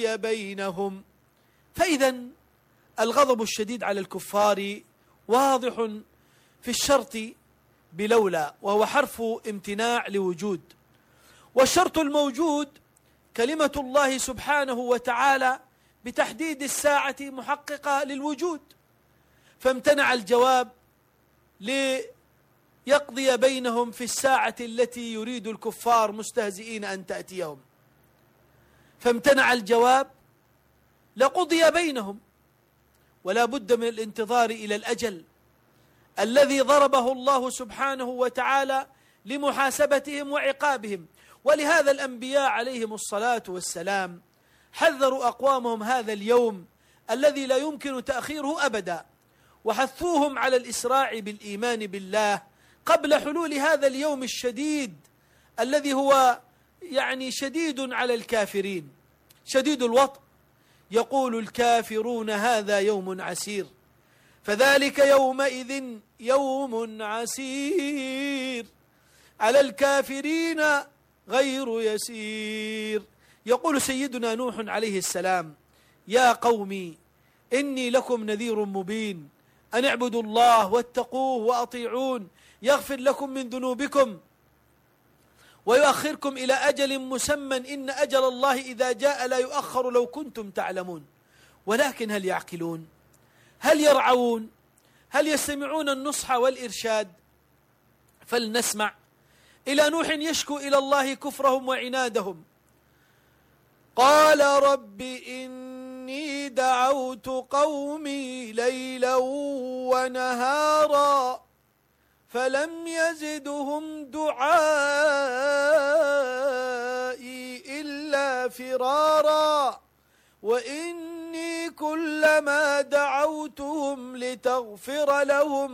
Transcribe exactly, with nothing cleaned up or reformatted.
بينهم. فإذا الغضب الشديد على الكفار واضح في الشرط بلولا، وهو حرف امتناع لوجود، والشرط الموجود كلمة الله سبحانه وتعالى بتحديد الساعة محققة للوجود، فامتنع الجواب ليقضي بينهم في الساعة التي يريد الكفار مستهزئين أن تأتيهم، فامتنع الجواب لقضي بينهم، ولا بد من الانتظار إلى الأجل الذي ضربه الله سبحانه وتعالى لمحاسبتهم وعقابهم. ولهذا الأنبياء عليهم الصلاة والسلام حذروا أقوامهم هذا اليوم الذي لا يمكن تأخيره أبدا، وحثوهم على الإسراع بالإيمان بالله قبل حلول هذا اليوم الشديد الذي هو يعني شديد على الكافرين، شديد الوطء. يقول الكافرون هذا يوم عسير، فذلك يومئذ يوم عسير على الكافرين غير يسير. يقول سيدنا نوح عليه السلام: يا قومي إني لكم نذير مبين أن اعبدوا الله واتقوه وأطيعون يغفر لكم من ذنوبكم ويؤخركم إلى أجل مسمى إن أجل الله إذا جاء لا يؤخر لو كنتم تعلمون. ولكن هل يعقلون؟ هل يرعون؟ هل يستمعون النصح والإرشاد؟ فلنسمع إلى نوح يشكو إلى الله كفرهم وعنادهم. قال رب إني دعوت قومي ليلا ونهارا فلم يزدهم دعائي إلا فرارا وإني كلما دعوتهم لتغفر لهم